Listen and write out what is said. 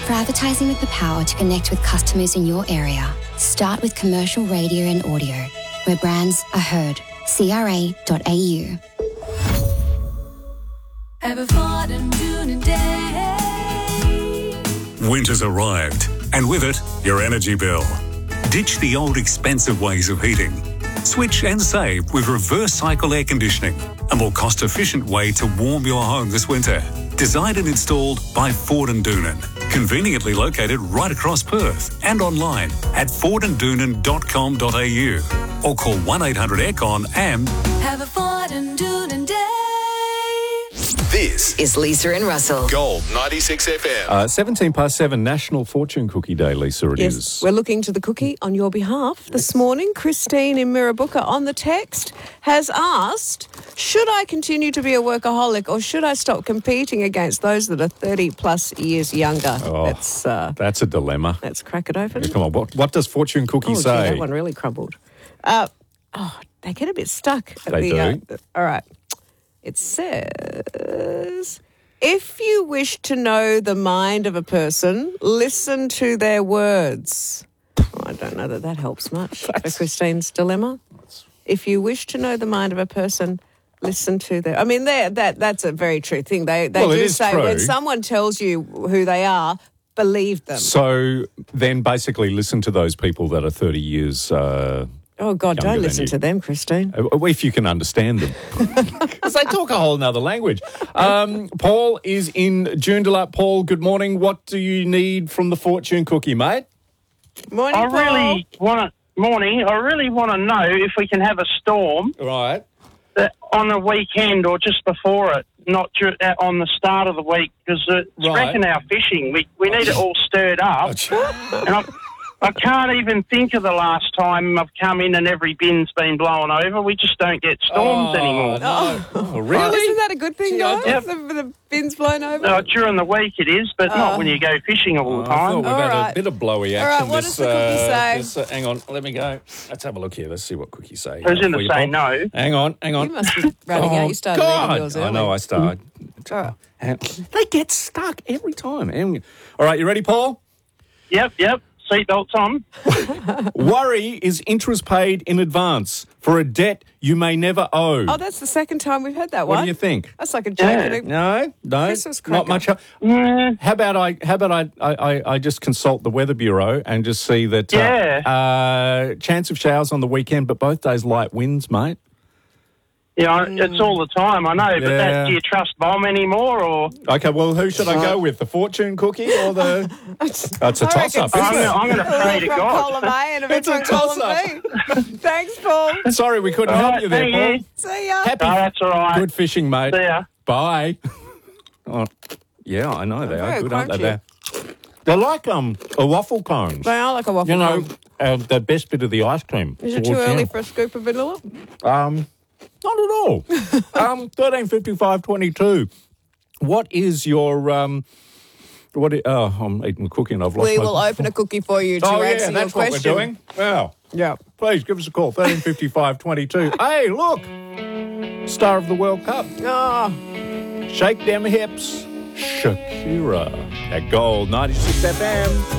For advertising with the power to connect with customers in your area, start with commercial radio and audio, where brands are heard. CRA.au. Have a Ford and Doonan day. Winter's arrived, and with it, your energy bill. Ditch the old expensive ways of heating. Switch and save with reverse cycle air conditioning, a more cost-efficient way to warm your home this winter. Designed and installed by Ford and Doonan. Conveniently located right across Perth and online at fordanddoonan.com.au or call 1-800-AIRCON and Have a Ford and Doonan day. This is Lisa and Russell. Gold 96 FM. 17 past 7, National Fortune Cookie Day, Lisa, it Yes, is. we're looking to the cookie on your behalf. This morning, Christine in Mirrabooka on the text has asked, should I continue to be a workaholic or should I stop competing against those that are 30 plus years younger? Oh, that's a dilemma. Let's crack it open. Come on, what does Fortune Cookie Gee, say? that one really crumbled. They get a bit stuck. They do. All right. It says, if you wish to know the mind of a person, listen to their words. I don't know that helps much for Christine's dilemma. If you wish to know the mind of a person, listen to their... I mean, that's a very true thing. They do say true. when someone tells you who they are, believe them. So then basically listen to those people that are 30 years... Oh, God, younger don't than listen you. to them, Christine. If you can understand them. Because they talk a whole nother language. Paul is in Joondalup. Paul, good morning. What do you need from the Fortune Cookie, mate? Morning, I Paul. really want to know if we can have a storm Right. on a weekend or just before it, not on the start of the week, because it's Right. wrecking our fishing. We need it all stirred up. And I can't even think of the last time I've come in and every bin's been blown over. We just don't get storms anymore. No. Oh, really? Isn't that a good thing, Gee, I though? Yep. The bin's blown over? During the week it is, but not when you go fishing all the I thought time. we've had right. a bit of blowy All right, action. what does the cookie say? hang on, let me go. Let's have a look here. Let's see what cookies say. Who's in For the you, say Paul. no? Hang on. You must be running out. You started God. reading yours early. I know, I started. All right. They get stuck every time. All right, you ready, Paul? Yep. Seatbelts on. Worry is interest paid in advance for a debt you may never owe. Oh, that's the second time we've had that one. What do you think? That's like a joke. Yeah. No, Christmas not cracker. much. How about I just consult the Weather Bureau and just see that chance of showers on the weekend, but both days light winds, mate. Yeah, it's all the time, I know, but Yeah. do you trust Bomb anymore, or... Okay, well, who should I go with? The Fortune Cookie or the... It's a toss-up, isn't it? I'm going to pray to From God. column A and a bit It's a from column toss-up. B. Thanks, Paul. Sorry, we couldn't help you there, thank Paul. you. See ya. Happy, No, that's all right. good fishing, mate. See ya. Bye. Oh, yeah, I know they are very good, aren't they? crunchy. They're like a waffle cones. They are like a waffle You know, cone. the best bit of the ice cream. Is it too towards the early end. for a scoop of vanilla? Not at all. 13:55:22. What is your I'm eating a cookie and I've lost We my... will open a cookie for you to Oh, yeah, answer your that's what question. we're doing. Wow. Yeah. Please give us a call. 13:55:22. Hey, look. Star of the World Cup. Oh, Shake them hips. Shakira. At Gold 96 FM.